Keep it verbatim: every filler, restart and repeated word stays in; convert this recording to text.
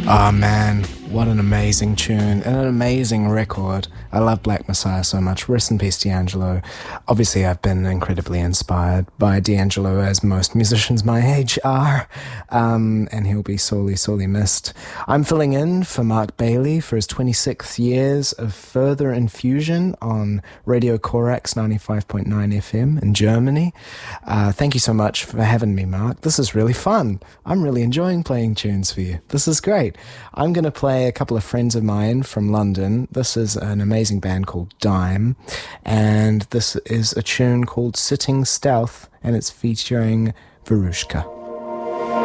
Oh man, what an amazing tune and an amazing record. I love Black Messiah so much. Rest in peace, D'Angelo. Obviously, I've been incredibly inspired by D'Angelo, as most musicians my age are, um, and he'll be sorely, sorely missed. I'm filling in for Mark Bailey for his twenty-sixth years of further infusion on Radio Corax ninety-five point nine F M in Germany. Uh, thank you so much for having me, Mark. This is really fun. I'm really enjoying playing tunes for you. This is great. I'm going to play a couple of friends of mine from London. This is an amazing band called Dime, and this is a tune called Sitting Stealth, and it's featuring Verushka.